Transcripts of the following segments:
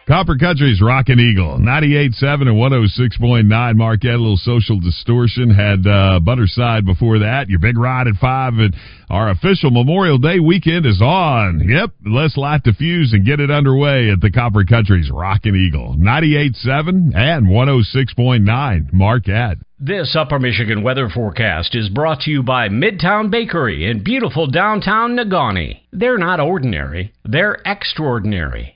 Copper Country's Rockin' Eagle, 98.7 and 106.9. Marquette, a little Social Distortion. Had Butterside before that. Your big ride at 5. And our official Memorial Day weekend is on. Yep, let's light the fuse and get it underway at the Copper Country's Rockin' Eagle, 98.7 and 106.9. Marquette. This Upper Michigan weather forecast is brought to you by Midtown Bakery in beautiful downtown Negaunee. They're not ordinary, they're extraordinary.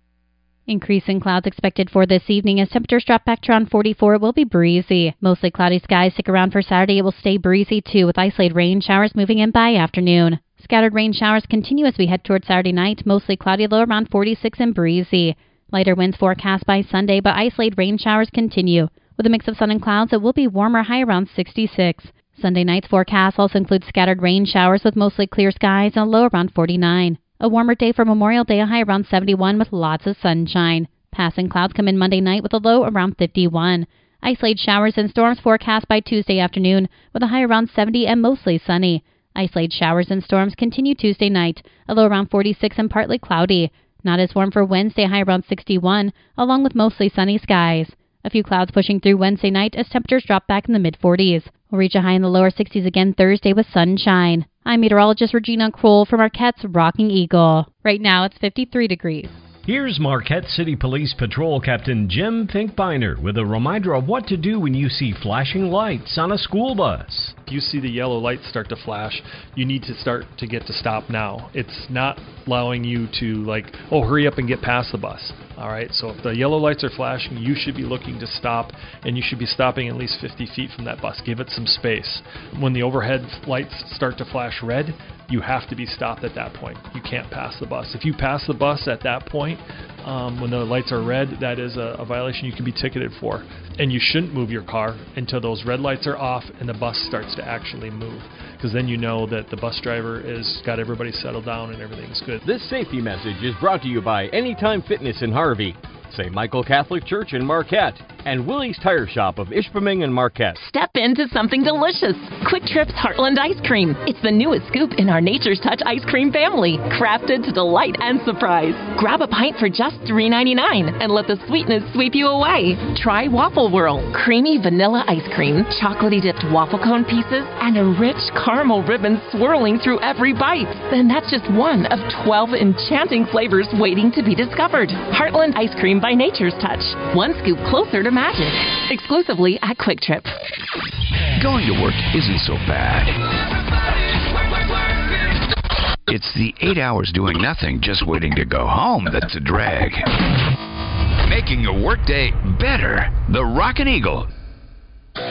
Increase in clouds expected for this evening as temperatures drop back to around 44. It will be breezy. Mostly cloudy skies stick around for Saturday. It will stay breezy too, with isolated rain showers moving in by afternoon. Scattered rain showers continue as we head toward Saturday night. Mostly cloudy, low around 46 and breezy. Lighter winds forecast by Sunday, but isolated rain showers continue. With a mix of sun and clouds, it will be warmer, high around 66. Sunday night's forecast also includes scattered rain showers with mostly clear skies and a low around 49. A warmer day for Memorial Day, a high around 71 with lots of sunshine. Passing clouds come in Monday night with a low around 51. Isolated showers and storms forecast by Tuesday afternoon with a high around 70 and mostly sunny. Isolated showers and storms continue Tuesday night, a low around 46 and partly cloudy. Not as warm for Wednesday, high around 61, along with mostly sunny skies. A few clouds pushing through Wednesday night as temperatures drop back in the mid-40s. We'll reach a high in the lower 60s again Thursday with sunshine. I'm meteorologist Regina Kroll from Marquette's Rocking Eagle. Right now it's 53 degrees. Here's Marquette City Police Patrol Captain Jim Finkbeiner with a reminder of what to do when you see flashing lights on a school bus. If you see the yellow lights start to flash, you need to start to get to stop now. It's not allowing you to hurry up and get past the bus. All right, so if the yellow lights are flashing, you should be looking to stop, and you should be stopping at least 50 feet from that bus. Give it some space. When the overhead lights start to flash red, you have to be stopped at that point. You can't pass the bus. If you pass the bus at that point, when the lights are red, that is a violation you can be ticketed for. And you shouldn't move your car until those red lights are off and the bus starts to actually move, because then you know that the bus driver is got everybody settled down and everything's good. This safety message is brought to you by Anytime Fitness in Harvey, St. Michael Catholic Church in Marquette, and Willie's Tire Shop of Ishpeming and Marquette. Step into something delicious. Quick Trip's Heartland Ice Cream. It's the newest scoop in our Nature's Touch ice cream family, crafted to delight and surprise. Grab a pint for just $3.99 and let the sweetness sweep you away. Try Waffle Whirl. Creamy vanilla ice cream, chocolatey dipped waffle cone pieces, and a rich caramel ribbon swirling through every bite. And that's just one of 12 enchanting flavors waiting to be discovered. Heartland Ice Cream by Nature's Touch. One scoop closer to magic. Exclusively at Quick Trip. Going to work isn't so bad. It's the 8 hours doing nothing, just waiting to go home, that's a drag. Making your workday better. The Rockin' Eagle.